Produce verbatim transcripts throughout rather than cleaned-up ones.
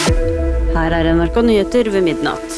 Her er N R K Nyheter ved midnatt.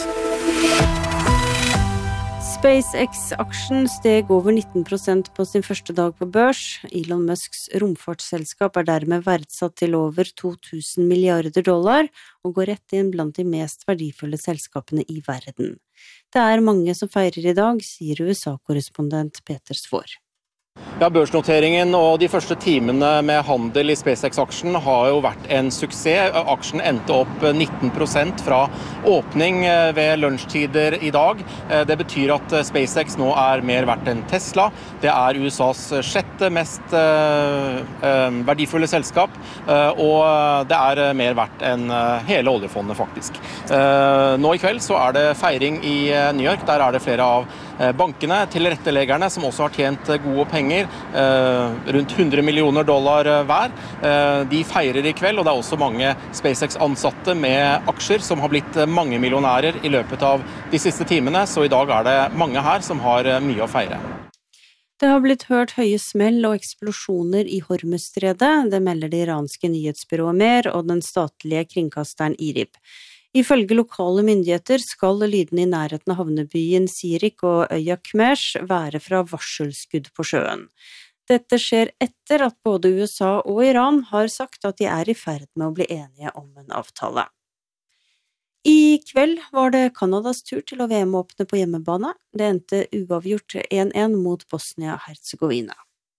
SpaceX-aksjen steg over nitten prosent på sin første dag på børs. Elon Musks romfartsselskap er dermed verdsatt til over to tusen milliarder dollar, og går rett inn blant de mest verdifulle selskapene i verden. Det er mange som feirer i dag, sier U S A-korrespondent Peter Svaar. Ja, børsnoteringen og de første timene med handel i SpaceX-aksjen har jo vært en suksess. Aksjen endte opp nitten prosent fra åpning ved lunsjtider i dag. Det betyr at SpaceX nå er mer verdt enn Tesla. Det er U S A's sjette mest verdifulle selskap, og det er mer verdt enn hele oljefondet faktisk. Nå i kveld så er det feiring i New York. Der er det flere av bankene, tilretteleggerne, som også har tjent gode penger, rundt hundre millioner dollar hver. De feirer i kveld, og det er også mange SpaceX-ansatte med aksjer som har blitt mange millionærer i løpet av de siste timene, så i dag er det mange her som har mye å feire. Det har blitt hørt høye smell og eksplosjoner i Hormuzstredet, det melder det iranske nyhetsbyrået Mer og den statlige kringkasteren IRIB. Ifølge lokale myndigheter skal lydene i nærheten av havnebyen Sirik og øya Kmesh være fra varselskudd på sjøen. Dette skjer etter at både U S A og Iran har sagt at de er i ferd med å bli enige om en avtale. I kveld var det Kanadas tur til å V M-åpne på hjemmebane. Det endte uavgjort én én mot Bosnia-Herzegovina.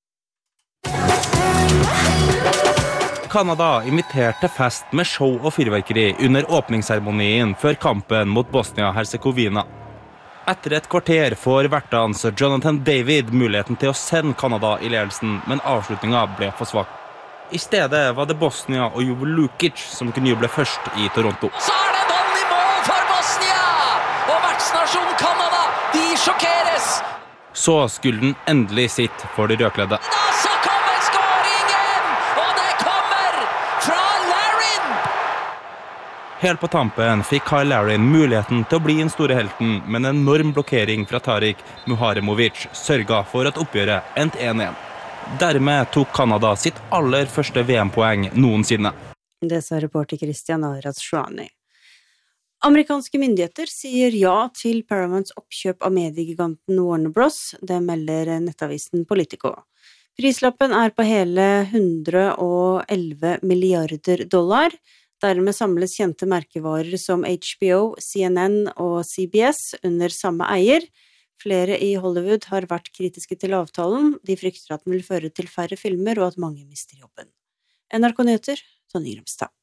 Kanada inviterte fest med show og fyrverkeri under åpningsseremonien før kampen mot Bosnia-Herzegovina. Etter et kvarter får vertans Jonathan David muligheten til å sende Kanada i ledelsen, men avslutningen ble for svak. I stedet var det Bosnia og Jovo Lukic som kunne juble først i Toronto. Så er det bånd i mål for Bosnia! Og vertsnasjonen Kanada, de sjokkeres! Så skulle den endelig sitt for de rødkledde. Helt på tampen fikk Kyle Larin muligheten til å bli den store helten, men en enorm blokkering fra Tarik Muharemovic sørget for at oppgjøret endte én én. Dermed tok Kanada sitt aller første V M-poeng noensinne. Det sa reporter Christian Aras-Shwani. Amerikanske myndigheter sier ja til Paramounts oppkjøp av mediegiganten Warner Bros. Det melder nettavisen Politico. Prislappen er på hele hundre og elleve milliarder dollar. Dermed samles kjente merkevarer som H B O, C N N og C B S under samme eier. Flere i Hollywood har vært kritiske til avtalen. De frykter at den vil føre til færre filmer og at mange mister jobben. N R K Nyheter, Tonje Grimstad.